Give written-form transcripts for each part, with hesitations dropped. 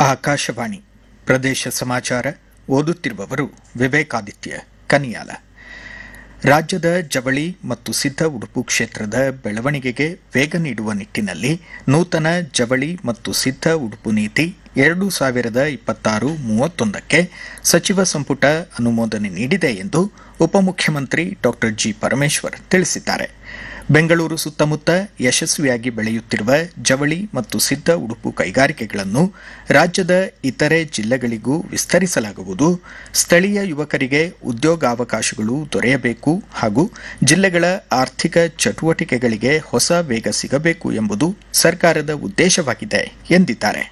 ಆಕಾಶವಾಣಿ ಪ್ರದೇಶ ಸಮಾಚಾರ ಓದುತ್ತಿರುವವರು ವಿವೇಕಾದಿತ್ಯ ಕನಿಯಾಲ. ರಾಜ್ಯದ ಜವಳಿ ಮತ್ತು ಸಿದ್ಧ ಉಡುಪು ಕ್ಷೇತ್ರದ ಬೆಳವಣಿಗೆಗೆ ವೇಗ ನೀಡುವ ನಿಟ್ಟಿನಲ್ಲಿ ನೂತನ ಜವಳಿ ಮತ್ತು ಸಿದ್ಧ ಉಡುಪು ನೀತಿ 2026-31ಕ್ಕೆ ಸಚಿವ ಸಂಪುಟ ಅನುಮೋದನೆ ನೀಡಿದೆ ಎಂದು ಉಪಮುಖ್ಯಮಂತ್ರಿ ಡಾ ಜಿ. ಪರಮೇಶ್ವರ್ ತಿಳಿಸಿದ್ದಾರೆ. ಬೆಂಗಳೂರು ಸುತ್ತಮುತ್ತ ಯಶಸ್ವಿಯಾಗಿ ಬೆಳೆಯುತ್ತಿರುವ ಜವಳಿ ಮತ್ತು ಸಿದ್ಧ ಉಡುಪು ಕೈಗಾರಿಕೆಗಳನ್ನು ರಾಜ್ಯದ ಇತರೆ ಜಿಲ್ಲೆಗಳಿಗೂ ವಿಸ್ತರಿಸಲಾಗುವುದು, ಸ್ಥಳೀಯ ಯುವಕರಿಗೆ ಉದ್ಯೋಗಾವಕಾಶಗಳು ದೊರೆಯಬೇಕು ಹಾಗೂ ಜಿಲ್ಲೆಗಳ ಆರ್ಥಿಕ ಚಟುವಟಿಕೆಗಳಿಗೆ ಹೊಸ ವೇಗ ಸಿಗಬೇಕು ಎಂಬುದು ಸರ್ಕಾರದ ಉದ್ದೇಶವಾಗಿದೆ ಎಂದಿದ್ದಾರೆ.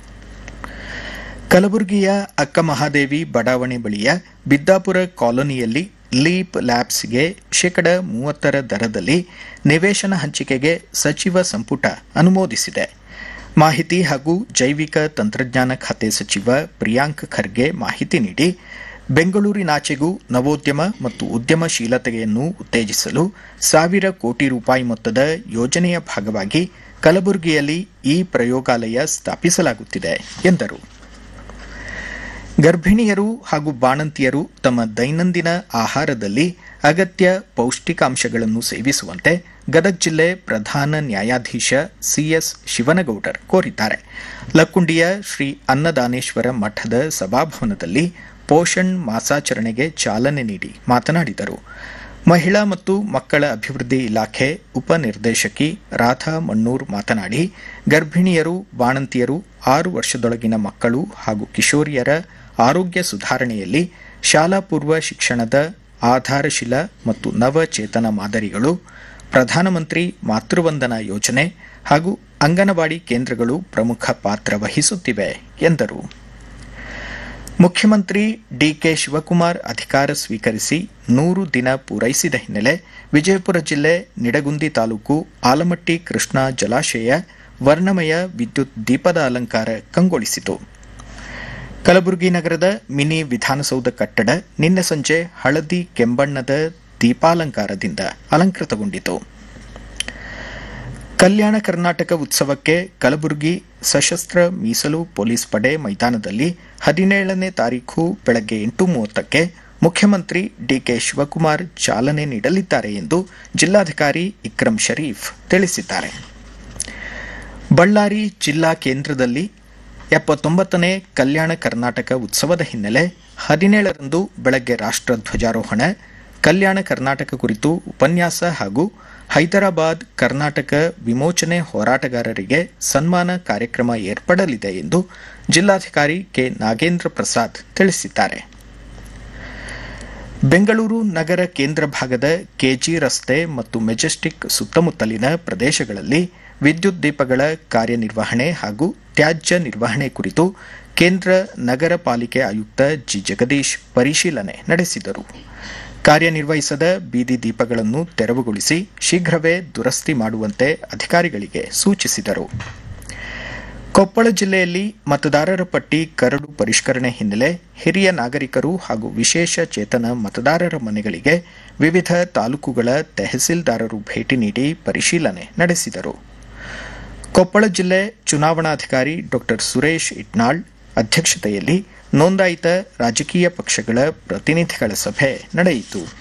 ಕಲಬುರಗಿಯ ಅಕ್ಕಮಹಾದೇವಿ ಬಡಾವಣೆ ಬಳಿಯ ಬಿದ್ದಾಪುರ ಕಾಲೋನಿಯಲ್ಲಿ ಲೀಪ್ ಲ್ಯಾಬ್ಸ್ಗೆ 30% ದರದಲ್ಲಿ ನಿವೇಶನ ಹಂಚಿಕೆಗೆ ಸಚಿವ ಸಂಪುಟ ಅನುಮೋದಿಸಿದೆ. ಮಾಹಿತಿ ಹಾಗೂ ಜೈವಿಕ ತಂತ್ರಜ್ಞಾನ ಖಾತೆ ಸಚಿವ ಪ್ರಿಯಾಂಕ್ ಖರ್ಗೆ ಮಾಹಿತಿ ನೀಡಿ, ಬೆಂಗಳೂರಿನಾಚೆಗೂ ನವೋದ್ಯಮ ಮತ್ತು ಉದ್ಯಮಶೀಲತೆಯನ್ನು ಉತ್ತೇಜಿಸಲು 1,000 ಕೋಟಿ ರೂಪಾಯಿ ಮೊತ್ತದ ಯೋಜನೆಯ ಭಾಗವಾಗಿ ಕಲಬುರಗಿಯಲ್ಲಿ ಈ ಪ್ರಯೋಗಾಲಯ ಸ್ಥಾಪಿಸಲಾಗುತ್ತಿದೆ ಎಂದರು. ಗರ್ಭಿಣಿಯರು ಹಾಗೂ ಬಾಣಂತಿಯರು ತಮ್ಮ ದೈನಂದಿನ ಆಹಾರದಲ್ಲಿ ಅಗತ್ಯ ಪೌಷ್ಟಿಕಾಂಶಗಳನ್ನು ಸೇವಿಸುವಂತೆ ಗದಗ ಜಿಲ್ಲೆ ಪ್ರಧಾನ ನ್ಯಾಯಾಧೀಶ ಸಿಎಸ್ ಶಿವನಗೌಡರ್ ಕೋರಿದ್ದಾರೆ. ಲಕ್ಕುಂಡಿಯ ಶ್ರೀ ಅನ್ನದಾನೇಶ್ವರ ಮಠದ ಸಭಾಭವನದಲ್ಲಿ ಪೋಷಣ್ ಮಾಸಾಚರಣೆಗೆ ಚಾಲನೆ ನೀಡಿ ಮಾತನಾಡಿದರು. ಮಹಿಳಾ ಮತ್ತು ಮಕ್ಕಳ ಅಭಿವೃದ್ಧಿ ಇಲಾಖೆ ಉಪನಿರ್ದೇಶಕಿ ರಾಧಾ ಮಣ್ಣೂರ್ ಮಾತನಾಡಿ, ಗರ್ಭಿಣಿಯರು, ಬಾಣಂತಿಯರು, 6 ವರ್ಷದೊಳಗಿನ ಮಕ್ಕಳು ಹಾಗೂ ಕಿಶೋರಿಯರ ಆರೋಗ್ಯ ಸುಧಾರಣೆಯಲ್ಲಿ ಶಾಲಾ ಪೂರ್ವ ಶಿಕ್ಷಣದ ಆಧಾರಶಿಲ ಮತ್ತು ನವಚೇತನ ಮಾದರಿಗಳು, ಪ್ರಧಾನಮಂತ್ರಿ ಮಾತೃವಂದನಾ ಯೋಜನೆ ಹಾಗೂ ಅಂಗನವಾಡಿ ಕೇಂದ್ರಗಳು ಪ್ರಮುಖ ಪಾತ್ರ ವಹಿಸುತ್ತಿವೆ ಎಂದರು. ಮುಖ್ಯಮಂತ್ರಿ ಡಿಕೆ ಶಿವಕುಮಾರ್ ಅಧಿಕಾರ ಸ್ವೀಕರಿಸಿ 100 ದಿನ ಪೂರೈಸಿದ ಹಿನ್ನೆಲೆ ವಿಜಯಪುರ ಜಿಲ್ಲೆ ನಿಡಗುಂದಿ ತಾಲೂಕು ಆಲಮಟ್ಟಿ ಕೃಷ್ಣಾ ಜಲಾಶಯ ವರ್ಣಮಯ ವಿದ್ಯುತ್ ದೀಪದ ಅಲಂಕಾರ ಕಂಗೊಳಿಸಿತು. ಕಲಬುರಗಿ ನಗರದ ಮಿನಿ ವಿಧಾನಸೌಧ ಕಟ್ಟಡ ನಿನ್ನೆ ಸಂಜೆ ಹಳದಿ ಕೆಂಬಣ್ಣದ ದೀಪಾಲಂಕಾರದಿಂದ ಅಲಂಕೃತಗೊಂಡಿತು. ಕಲ್ಯಾಣ ಕರ್ನಾಟಕ ಉತ್ಸವಕ್ಕೆ ಕಲಬುರಗಿ ಸಶಸ್ತ್ರ ಮೀಸಲು ಪೊಲೀಸ್ ಪಡೆ ಮೈದಾನದಲ್ಲಿ 17ನೇ ತಾರೀಖು ಬೆಳಗ್ಗೆ 8:30ಕ್ಕೆ ಮುಖ್ಯಮಂತ್ರಿ ಡಿಕೆ ಶಿವಕುಮಾರ್ ಚಾಲನೆ ನೀಡಲಿದ್ದಾರೆ ಎಂದು ಜಿಲ್ಲಾಧಿಕಾರಿ ಇಕ್ರಂ ಶರೀಫ್ ತಿಳಿಸಿದ್ದಾರೆ. ಬಳ್ಳಾರಿ ಜಿಲ್ಲಾ ಕೇಂದ್ರದಲ್ಲಿ 79ನೇ ಕಲ್ಯಾಣ ಕರ್ನಾಟಕ ಉತ್ಸವದ ಹಿನ್ನೆಲೆ 17ರಂದು ಬೆಳಗ್ಗೆ ರಾಷ್ಟ್ರಧ್ವಜಾರೋಹಣ, ಕಲ್ಯಾಣ ಕರ್ನಾಟಕ ಕುರಿತು ಉಪನ್ಯಾಸ ಹಾಗೂ ಹೈದರಾಬಾದ್ ಕರ್ನಾಟಕ ವಿಮೋಚನೆ ಹೋರಾಟಗಾರರಿಗೆ ಸನ್ಮಾನ ಕಾರ್ಯಕ್ರಮ ಏರ್ಪಡಲಿದೆ ಎಂದು ಜಿಲ್ಲಾಧಿಕಾರಿ ಕೆ. ನಾಗೇಂದ್ರ ಪ್ರಸಾದ್ ತಿಳಿಸಿದ್ದಾರೆ. ಬೆಂಗಳೂರು ನಗರ ಕೇಂದ್ರ ಭಾಗದ ಕೆಜಿ ರಸ್ತೆ ಮತ್ತು ಮೆಜೆಸ್ಟಿಕ್ ಸುತ್ತಮುತ್ತಲಿನ ಪ್ರದೇಶಗಳಲ್ಲಿ ವಿದ್ಯುತ್ ದೀಪಗಳ ಕಾರ್ಯನಿರ್ವಹಣೆ ಹಾಗೂ ತ್ಯಾಜ್ಯ ನಿರ್ವಹಣೆ ಕುರಿತು ಕೇಂದ್ರ ನಗರ ಪಾಲಿಕೆ ಆಯುಕ್ತ ಜಿ. ಜಗದೀಶ್ ಪರಿಶೀಲನೆ ನಡೆಸಿದರು. ಕಾರ್ಯನಿರ್ವಹಿಸದ ಬೀದಿ ದೀಪಗಳನ್ನು ತೆರವುಗೊಳಿಸಿ ಶೀಘ್ರವೇ ದುರಸ್ತಿ ಮಾಡುವಂತೆ ಅಧಿಕಾರಿಗಳಿಗೆ ಸೂಚಿಸಿದರು. ಕೊಪ್ಪಳ ಜಿಲ್ಲೆಯಲ್ಲಿ ಮತದಾರರ ಪಟ್ಟಿ ಕರಡು ಪರಿಷ್ಕರಣೆ ಹಿನ್ನೆಲೆ ಹಿರಿಯ ನಾಗರಿಕರು ಹಾಗೂ ವಿಶೇಷ ಚೇತನ ಮತದಾರರ ಮನೆಗಳಿಗೆ ವಿವಿಧ ತಾಲೂಕುಗಳ ತಹಸೀಲ್ದಾರರು ಭೇಟಿ ನೀಡಿ ಪರಿಶೀಲನೆ ನಡೆಸಿದರು. ಕೊಪ್ಪಳ ಜಿಲ್ಲೆ ಚುನಾವಣಾಧಿಕಾರಿ ಡಾ ಸುರೇಶ್ ಇಟ್ನಾಳ್ ಅಧ್ಯಕ್ಷತೆಯಲ್ಲಿ ನೋಂದಾಯಿತ ರಾಜಕೀಯ ಪಕ್ಷಗಳ ಪ್ರತಿನಿಧಿಗಳ ಸಭೆ ನಡೆಯಿತು.